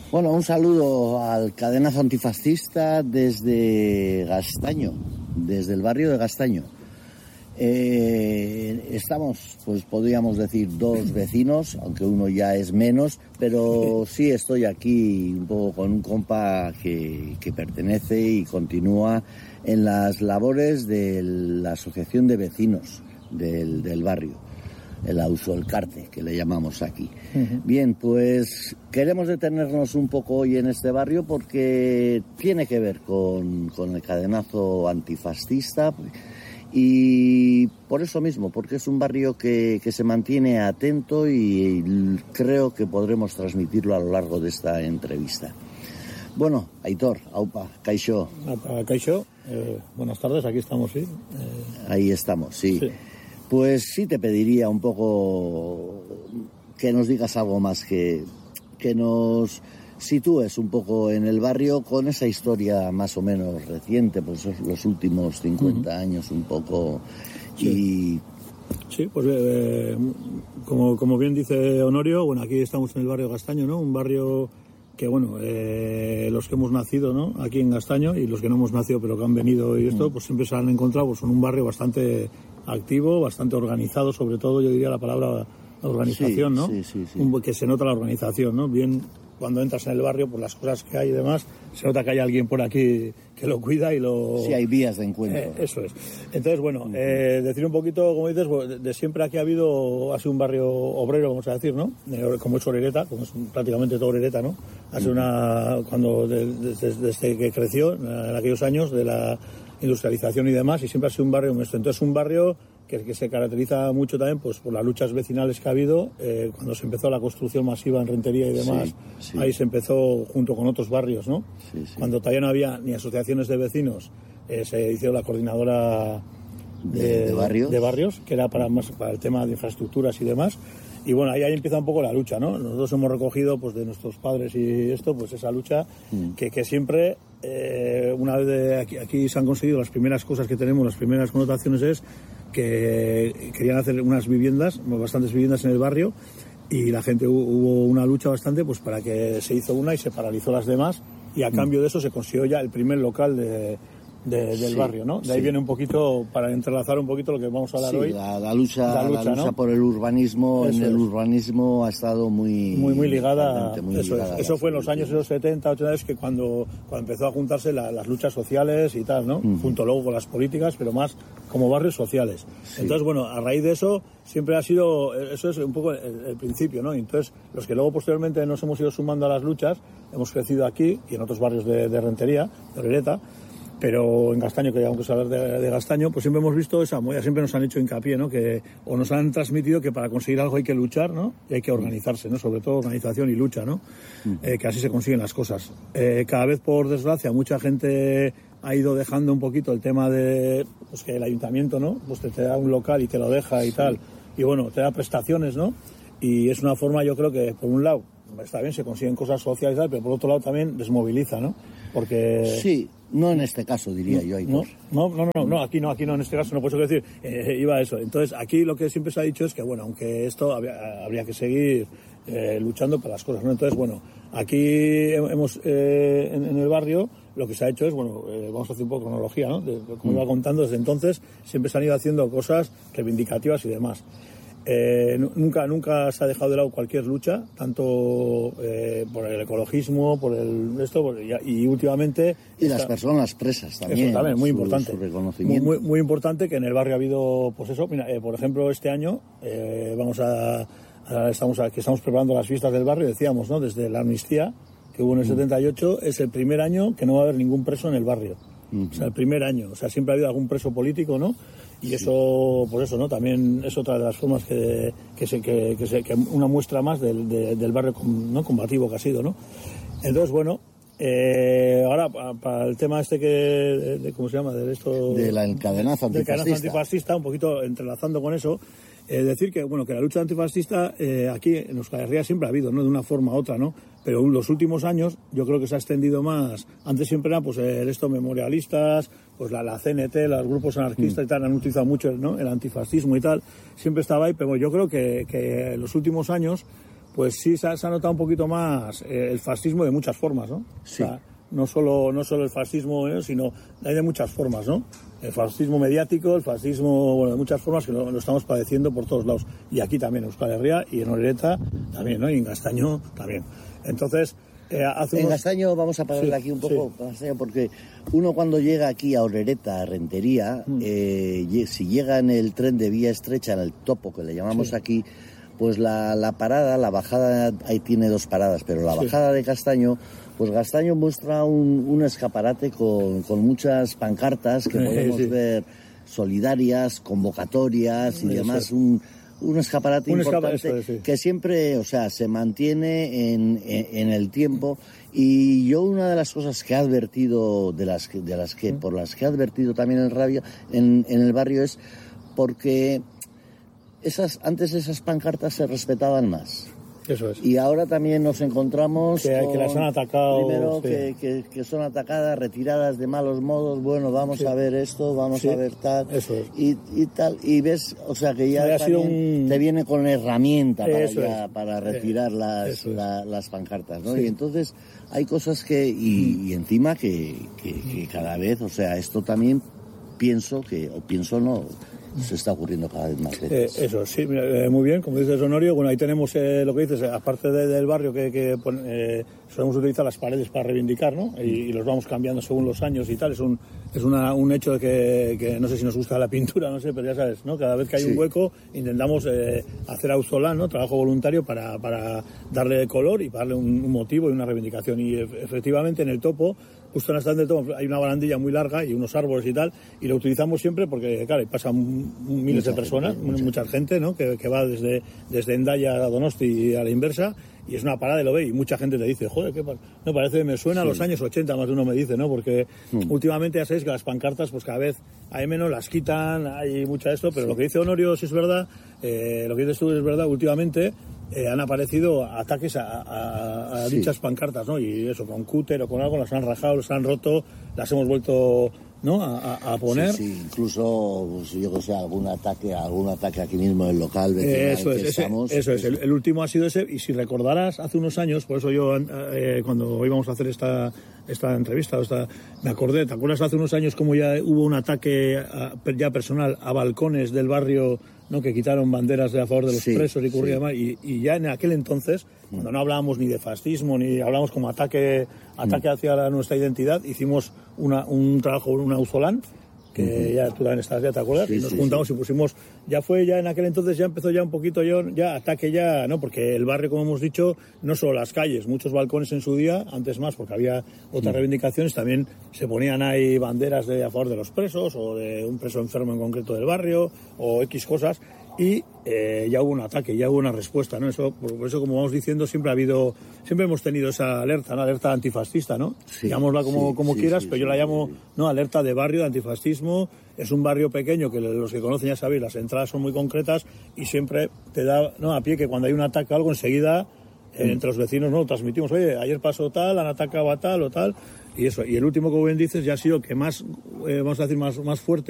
Bueno, un saludo al cadenazo antifascista desde Gastaño, desde el barrio de Gastaño. Estamos, pues podríamos decir, dos vecinos, aunque uno ya es menos, pero sí estoy aquí un poco con un compa que pertenece y continúa en las labores de la asociación de vecinos del barrio, el Ausolcarte, que le llamamos aquí. Uh-huh. Bien, pues queremos detenernos un poco hoy en este barrio porque tiene que ver con el cadenazo antifascista. Y por eso mismo, porque es un barrio que se mantiene atento y creo que podremos transmitirlo a lo largo de esta entrevista. Bueno, Aitor, aupa, kaixo. Aupa, kaixo, buenas tardes, aquí estamos, sí. Ahí estamos, sí. Pues sí te pediría un poco que nos digas algo más, que nos sitúes un poco en el barrio con esa historia más o menos reciente, pues los últimos 50 años un poco. Sí, pues como bien dice Honorio, bueno, aquí estamos en el barrio Gastaño, ¿no? Un barrio que, bueno, los que hemos nacido, ¿no?, aquí en Gastaño, y los que no hemos nacido pero que han venido y esto, pues siempre se han encontrado pues en un barrio bastante activo, bastante organizado, sobre todo yo diría la palabra organización, ¿no? Sí. Que se nota la organización, ¿no? Bien, cuando entras en el barrio, por las cosas que hay y demás, se nota que hay alguien por aquí que lo cuida y lo... Sí, hay vías de encuentro. Eso es. Entonces, bueno, decir un poquito, como dices, de siempre aquí ha sido un barrio obrero, vamos a decir, ¿no? Como es Orereta, como es prácticamente todo Orereta, ¿no? Ha sido desde que creció, en aquellos años de la industrialización y demás, y siempre ha sido un barrio nuestro. Entonces, un barrio que se caracteriza mucho también pues por las luchas vecinales que ha habido, cuando se empezó la construcción masiva en Rentería y demás, ahí se empezó junto con otros barrios, ¿no? Cuando todavía no había ni asociaciones de vecinos, se hizo la coordinadora de barrios, que era para el tema de infraestructuras y demás. Y bueno, ahí empieza un poco la lucha, ¿no? Nosotros hemos recogido pues de nuestros padres y esto, pues esa lucha que siempre, una vez aquí se han conseguido las primeras cosas que tenemos, las primeras connotaciones es que querían hacer bastantes viviendas en el barrio, y la gente hubo una lucha bastante pues para que se hizo una y se paralizó las demás, y a cambio de eso se consiguió ya el primer local del barrio, ¿no? De ahí viene un poquito, para entrelazar un poquito lo que vamos a hablar hoy. La lucha ¿no? Por el urbanismo, el urbanismo ha estado muy ligada. Ligada eso fue en los años 70, 80, es que cuando empezó a juntarse las luchas sociales y tal, ¿no? Junto luego con las políticas, pero más como barrios sociales. Entonces, bueno, a raíz de eso siempre ha sido, eso es un poco el principio, ¿no? Entonces, los que luego posteriormente nos hemos ido sumando a las luchas, hemos crecido aquí y en otros barrios de Rentería, de Orereta, pero en Gastaño, que ya vamos a hablar de Gastaño, pues siempre hemos visto esa molla, siempre nos han hecho hincapié, ¿no? O nos han transmitido que para conseguir algo hay que luchar, ¿no? Y hay que organizarse, ¿no? Sobre todo organización y lucha, ¿no? Que así se consiguen las cosas. Cada vez, por desgracia, mucha gente ha ido dejando un poquito el tema de, pues que el ayuntamiento, ¿no? Pues te da un local y te lo deja y tal. Y bueno, te da prestaciones, ¿no? Y es una forma, yo creo que, por un lado, está bien, se consiguen cosas sociales y tal, pero por otro lado también desmoviliza, ¿no? Porque... Sí. No en este caso, diría yo, Aitor. No, aquí no, en este caso no puedo decir, iba a eso. Entonces, aquí lo que siempre se ha dicho es que, bueno, aunque esto habría que seguir luchando para las cosas, ¿no? Entonces, bueno, aquí hemos, en el barrio, lo que se ha hecho es, bueno, vamos a hacer un poco de cronología, ¿no? Como iba contando, desde entonces siempre se han ido haciendo cosas reivindicativas y demás. Nunca se ha dejado de lado cualquier lucha, tanto por el ecologismo, y últimamente... Y las personas presas también. Eso también, muy importante. Su reconocimiento. Muy importante que en el barrio ha habido, pues eso, mira, por ejemplo, este año estamos preparando las fiestas del barrio, decíamos, ¿no? Desde la amnistía que hubo en el 78, es el primer año que no va a haber ningún preso en el barrio. O sea, el primer año. O sea, siempre ha habido algún preso político, ¿no? Y eso, pues eso, ¿no? También es otra de las formas que una muestra más del barrio, ¿no?, combativo que ha sido, ¿no? Entonces, bueno, ahora para el tema ¿cómo se llama? De la encadenaza antifascista, un poquito entrelazando con eso, decir que, bueno, que la lucha antifascista aquí en Euskal Herria siempre ha habido, ¿no? De una forma u otra, ¿no? Pero en los últimos años yo creo que se ha extendido más. Antes siempre era, pues, memorialistas, pues la CNT, los grupos anarquistas y tal, han utilizado mucho, ¿no?, el antifascismo y tal. Siempre estaba ahí, pero yo creo que en los últimos años, pues sí se ha notado un poquito más el fascismo de muchas formas, ¿no? Sí. O sea, no solo el fascismo, sino hay de muchas formas, ¿no? El fascismo mediático, el fascismo, bueno, de muchas formas que lo estamos padeciendo por todos lados. Y aquí también, en Euskal Herria y en Orereta también, ¿no? Y en Gastaño también. Entonces, en Gastaño vamos a pararle aquí un poco, Gastaño, porque uno cuando llega aquí a Orereta, a Rentería, si llega en el tren de vía estrecha, en el topo que le llamamos aquí, pues la parada, la bajada, ahí tiene 2 paradas, pero la bajada de Gastaño, pues Gastaño muestra un escaparate con muchas pancartas que podemos ver solidarias, convocatorias y demás, un escaparate importante que siempre, o sea, se mantiene en el tiempo. Y yo una de las cosas que he advertido, por las que he advertido también en el barrio es porque antes esas pancartas se respetaban más. Eso es. Y ahora también nos encontramos que las han atacado. Primero que son atacadas, retiradas de malos modos. Bueno, vamos a ver esto, vamos a ver tal. Eso es. Y tal. Y ves, o sea, que ya te viene con herramienta para retirar las pancartas, ¿no? Sí. Y entonces hay cosas y encima que cada vez, o sea, esto también pienso se está ocurriendo cada vez más veces. Eso, sí, muy bien, como dices, Honorio. Bueno, ahí tenemos lo que dices, aparte del barrio que solemos utilizar las paredes para reivindicar, ¿no? Y los vamos cambiando según los años y tal. Es un hecho de que no sé si nos gusta la pintura, no sé, pero ya sabes, ¿no? Cada vez que hay un hueco intentamos hacer auzolán, ¿no? Trabajo voluntario para darle color y para darle un motivo y una reivindicación. Y efectivamente en el topo, justo en la estación del topo, hay una barandilla muy larga y unos árboles y tal, y lo utilizamos siempre porque, claro, pasan miles de personas, mucha gente, ¿no? Que va desde Hendaya a Donosti y a la inversa, y es una parada y lo ve, y mucha gente te dice, joder, no parece, me suena a los años 80, más de uno me dice, ¿no? Porque últimamente ya sabéis que las pancartas, pues cada vez hay menos, las quitan, hay mucha esto, pero lo que dice Honorio, si es verdad, lo que dices tú es verdad, últimamente han aparecido ataques a dichas pancartas, ¿no? Y eso, con cúter o con algo, las han rajado, las han roto, las hemos vuelto, ¿no? a poner. Sí, incluso, pues, yo que sé, algún ataque aquí mismo en el local. Eso es. El último ha sido ese, y si recordarás, hace unos años, por eso yo, cuando íbamos a hacer esta entrevista, me acordé, ¿te acuerdas hace unos años como ya hubo un ataque ya personal a balcones del barrio, ¿no? Que quitaron banderas a favor de los presos y ocurría demás, y ya en aquel entonces, cuando no hablábamos ni de fascismo, ni hablábamos como ataque hacia nuestra identidad, hicimos un trabajo, un auzolán, que ya tú también estás, ya te acuerdas, y nos juntamos y pusimos, ya en aquel entonces ya empezó ya un poquito ataque ya, ¿no? Porque el barrio, como hemos dicho, no solo las calles, muchos balcones en su día, antes más, porque había otras reivindicaciones, también se ponían ahí banderas a favor de los presos, o de un preso enfermo en concreto del barrio, o X cosas, y ya hubo un ataque, ya hubo una respuesta, ¿no? Por eso, como vamos diciendo, siempre hemos tenido esa alerta, ¿no? Alerta antifascista, ¿no? Llamémosla como quieras, pero yo la llamo, ¿no? Alerta de barrio, de antifascismo. Es un barrio pequeño que los que conocen ya sabéis, las entradas son muy concretas y siempre te da, ¿no? A pie que cuando hay un ataque o algo, enseguida entre los vecinos, ¿no? Transmitimos, oye, ayer pasó tal, han atacado a tal o tal, y eso. Y el último, como bien dices, ya ha sido que más, vamos a decir, más fuerte.